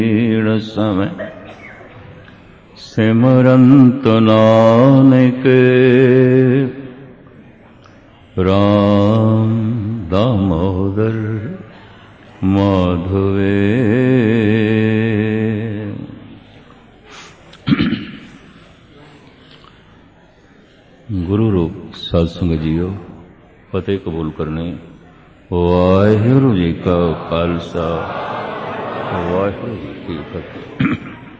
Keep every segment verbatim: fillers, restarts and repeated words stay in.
समय सिमरंत नानक राम दामोदर माधवे। गुरु रूप सत्संग जीओ फतेह कबूल करने। वाहिगुरु जी का खालसा वाहिगुरु जी की फतेह।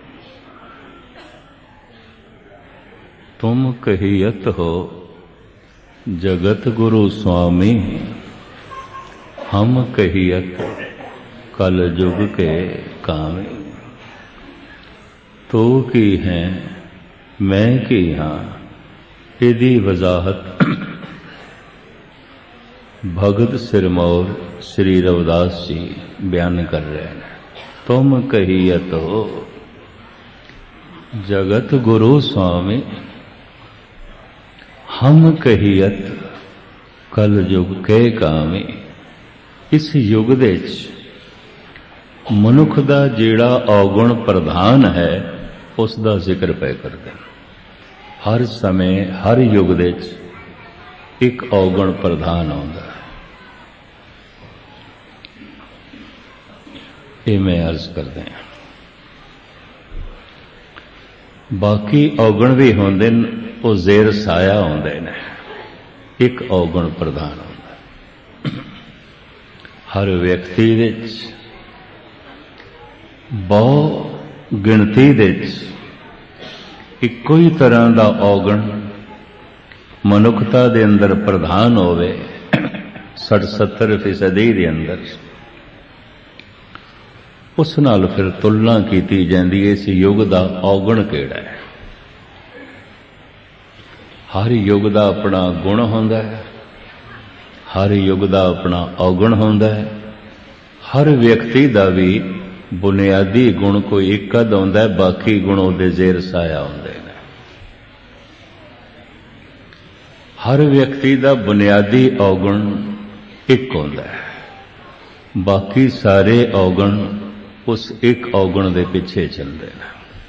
तुम कहियत हो जगत गुरु स्वामी, हम कहियत कल युग के कामी। तो की है मैं की हाँ, इदी वजाहत भगत सिरमौर श्री रविदास जी बयान कर रहे हैं। तुम कहियत हो जगत गुरु स्वामी, हम कहियत कल युग के कामी। इस युग दे च मनुख दा जेड़ा औगुण प्रधान है उस दा जिक्र पे करते हैं। हर समय हर युग दे च एक औगुण प्रधान आउंदा है। ये मैं अर्ज करते हैं। बाकी औगुण भी होंदे न, वो जेर साया होंदे ने। एक औगुण प्रधान होंदा हर व्यक्ति दे च, बहु गिणती दे च इक्को ही तरह का औगुण मनुखता दे अंदर प्रधान होवे। सठ सत्तर फीसदी दे अंदर उस नाल फिर तुलना की जाती है। इस युग का औगुण केड़ा है। हर युग का अपना गुण होंदा है, हर युग का अपना औगुण होंदा है। हर व्यक्ति का भी बुनियादी गुण कोई एक अद होंदा है, बाकी गुण उहदे जेर साया होंदे ने। हर व्यक्ति का बुनियादी औगुण एक होंदा है, बाकी सारे औगुण उस एक औगुण दे पिछे चलते हैं।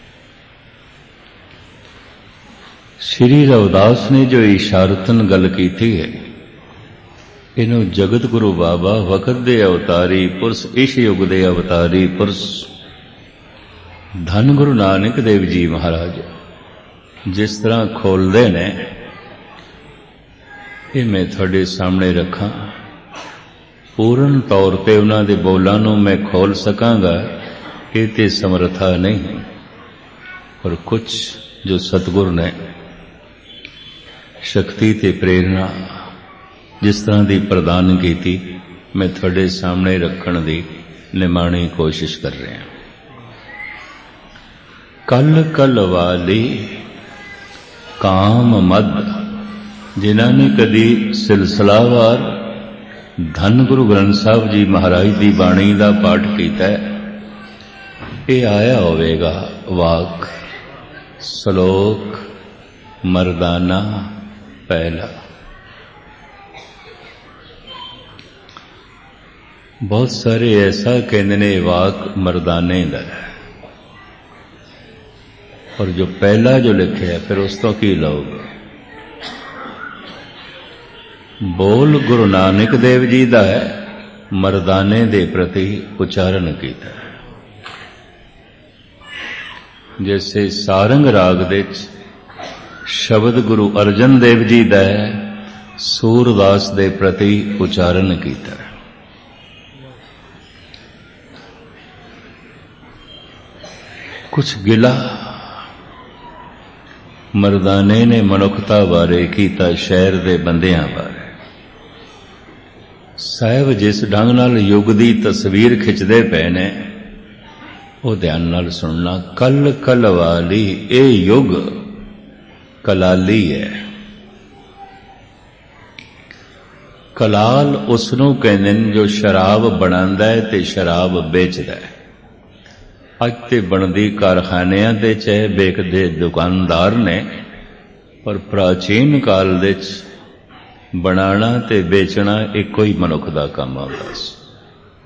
श्री रविदास ने जो इशारतन गल की है, इन्हों जगत गुरु बाबा वक़्त दे अवतारी पुरुष, इस युग दे अवतारी पुरुष धन गुरु नानक देव जी महाराज जिस तरह खोलते ने, ये मैं थोड़े सामने रखा। पूर्ण तौर पर उन्होंने दे बोलों नूं मैं खोल सकांगा, ये ते समर्था नहीं। और कुछ जो सतगुर ने शक्ति ते प्रेरणा जिस तरह की प्रदान की थी, मैं थोड़े सामने रखने की निमाणी कोशिश कर रहा हूं। कल कल वाली काम मद, जिन्होंने कदी सिलसिलावार धन गुरु ग्रंथ साहब जी महाराज की बाणी का पाठ किया है, ये आया होवेगा वाक श्लोक मर्दाना पहला। बहुत सारे ऐसा कहते ने वाक मर्दाने का है, और जो पहला जो लिखे है फिर उस तो की लोगे। बोल गुरु नानक देव जी का है, मर्दाने दे प्रति उच्चारण किया। जैसे सारंग राग दे शब्द गुरु अर्जन देव जी का है, सूरदास दे प्रति उच्चारण किया। कुछ गिला मर्दाने ने मनुखता बारे किया, शहर दे बंदियां बारे। साहब जिस ढंग नाल युग की तस्वीर खिंचते पे ने, वो ध्यान नाल सुनना। कल कल वाली ए युग कलाली है। कलाल उसनों कहते हैं जो शराब बनांदा है ते शराब बेचदा है। अज ते बनदी कारखानियां दे चाहे बेचदे दुकानदार ने, पर प्राचीन काल दे बनाना ते बेचना एक ही मनुख का काम होता है।